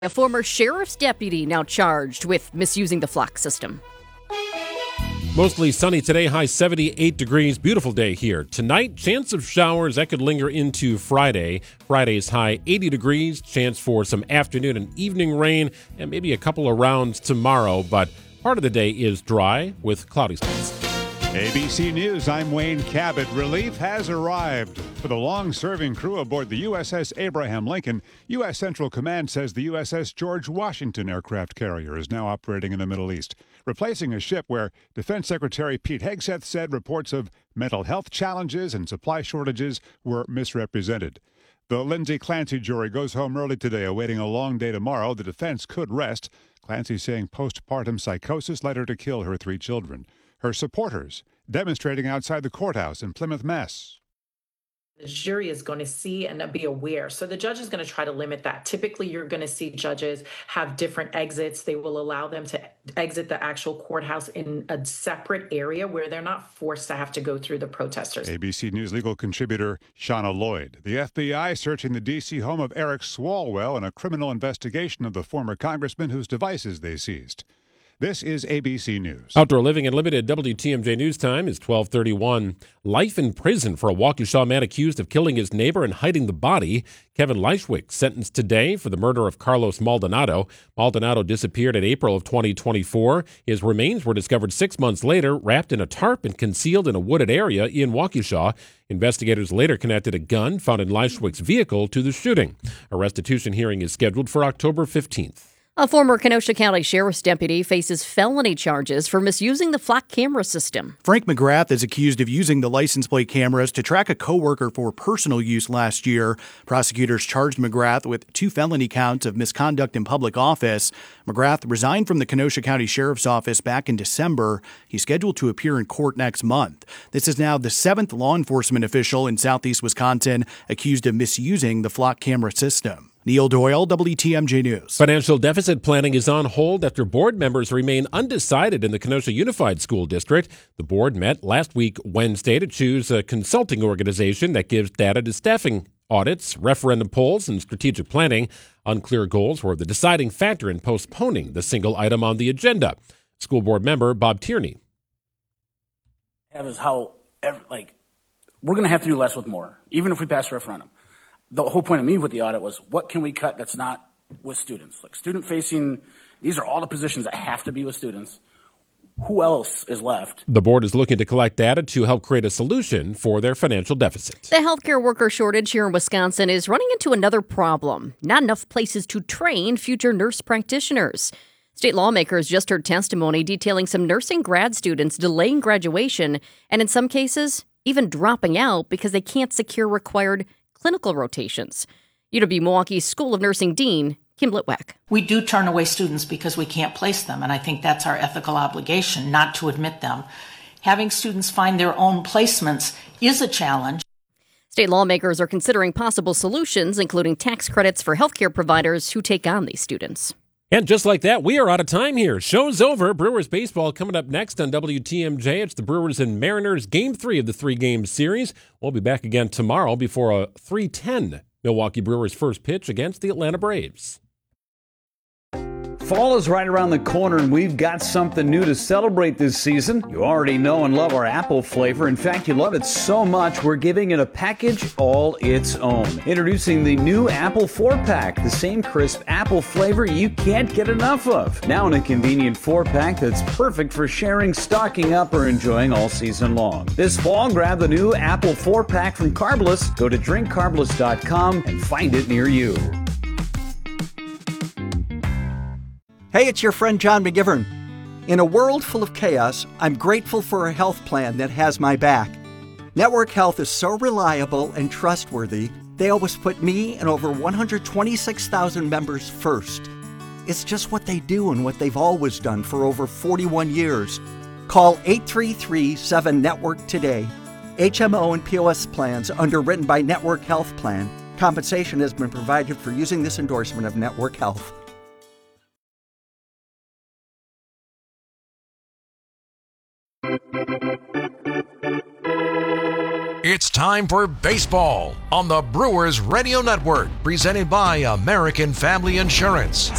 A former sheriff's deputy now charged with misusing the flock system. Mostly sunny today, high 78 degrees. Beautiful day here. Tonight, chance of showers that could linger into Friday. Friday's high 80 degrees. Chance for some afternoon and evening rain and maybe a couple of rounds tomorrow. But part of the day is dry with cloudy skies. ABC News, I'm Wayne Cabot. Relief has arrived for the long-serving crew aboard the USS Abraham Lincoln. U.S. Central Command says the USS George Washington aircraft carrier is now operating in the Middle East, replacing a ship where Defense Secretary Pete Hegseth said reports of mental health challenges and supply shortages were misrepresented. The Lindsay Clancy jury goes home early today, awaiting a long day tomorrow. The defense could rest. Clancy saying postpartum psychosis led her to kill her 3 children. Her supporters demonstrating outside the courthouse in Plymouth, Mass. The jury is going to see and be aware. So the judge is going to try to limit that. Typically, you're going to see judges have different exits. They will allow them to exit the actual courthouse in a separate area where they're not forced to have to go through the protesters. ABC News legal contributor Shauna Lloyd. The FBI searching the D.C. home of Eric Swalwell in a criminal investigation of the former congressman whose devices they seized. This is ABC News. Outdoor Living Unlimited WTMJ News Time is 12:31. Life in prison for a Waukesha man accused of killing his neighbor and hiding the body. Kevin Leishwick sentenced today for the murder of Carlos Maldonado. Maldonado disappeared in April of 2024. His remains were discovered 6 months later, wrapped in a tarp and concealed in a wooded area in Waukesha. Investigators later connected a gun found in Leishwick's vehicle to the shooting. A restitution hearing is scheduled for October 15th. A former Kenosha County Sheriff's deputy faces felony charges for misusing the flock camera system. Frank McGrath is accused of using the license plate cameras to track a coworker for personal use last year. Prosecutors charged McGrath with 2 felony counts of misconduct in public office. McGrath resigned from the Kenosha County Sheriff's Office back in December. He's scheduled to appear in court next month. This is now the 7th law enforcement official in southeast Wisconsin accused of misusing the flock camera system. Neil Doyle, WTMJ News. Financial deficit planning is on hold after board members remain undecided in the Kenosha Unified School District. The board met last week Wednesday to choose a consulting organization that gives data to staffing audits, referendum polls, and strategic planning. Unclear goals were the deciding factor in postponing the single item on the agenda. School board member Bob Tierney. Is how, we're going to have to do less with more, even if we pass a referendum. The whole point of me with the audit was, what can we cut that's not with students? Like student-facing, these are all the positions that have to be with students. Who else is left? The board is looking to collect data to help create a solution for their financial deficit. The healthcare worker shortage here in Wisconsin is running into another problem. Not enough places to train future nurse practitioners. State lawmakers just heard testimony detailing some nursing grad students delaying graduation and in some cases even dropping out because they can't secure required clinical rotations. UW-Milwaukee School of Nursing Dean Kim Litwack. We do turn away students because we can't place them, and I think that's our ethical obligation not to admit them. Having students find their own placements is a challenge. State lawmakers are considering possible solutions, including tax credits for healthcare providers who take on these students. And just like that, we are out of time here. Show's over. Brewers baseball coming up next on WTMJ. It's the Brewers and Mariners, Game 3 of the 3-game series. We'll be back again tomorrow before a 3:10 Milwaukee Brewers first pitch against the Atlanta Braves. Fall is right around the corner, and we've got something new to celebrate this season. You already know and love our apple flavor. In fact, you love it so much, we're giving it a package all its own. Introducing the new Apple 4-pack, the same crisp apple flavor you can't get enough of. Now in a convenient 4-pack that's perfect for sharing, stocking up, or enjoying all season long. This fall, grab the new Apple 4-pack from Carbliss. Go to drinkcarbliss.com and find it near you. Hey, it's your friend John McGivern. In a world full of chaos, I'm grateful for a health plan that has my back. Network Health is so reliable and trustworthy, they always put me and over 126,000 members first. It's just what they do and what they've always done for over 41 years. Call 833-7-NETWORK today. HMO and POS plans underwritten by Network Health Plan. Compensation has been provided for using this endorsement of Network Health. It's time for baseball on the Brewers Radio Network, presented by American Family Insurance.